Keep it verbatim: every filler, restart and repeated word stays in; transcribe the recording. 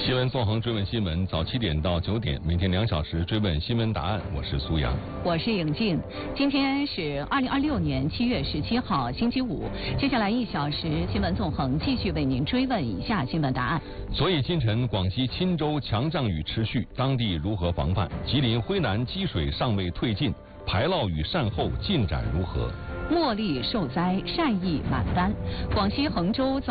新闻纵横追问新闻，早七点到九点，每天两小时追问新闻答案。我是苏阳， 我是颖静。今天是二零二六年七月十七号，星期五。接下来一小时，新闻纵横继续为您追问以下新闻答案。 所以今晨广西钦州强降雨持续，当地如何防范？吉林徽南积水尚未退尽，排涝雨善后进展如何？ 茉莉受灾，善意满单。广西衡州遭